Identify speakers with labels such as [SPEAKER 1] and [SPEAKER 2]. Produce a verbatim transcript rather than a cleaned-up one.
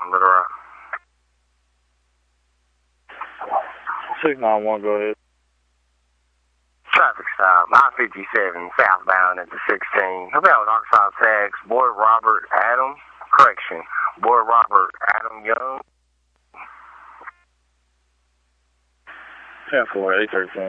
[SPEAKER 1] Little Rock.
[SPEAKER 2] six nine one, go ahead.
[SPEAKER 1] Traffic stop, I fifty-seven, southbound at the sixteen. Hope that was Arkansas Tax, Boyd Robert Adam, correction, Boyd Robert Adam Young.
[SPEAKER 2] ten four, eight thirteen.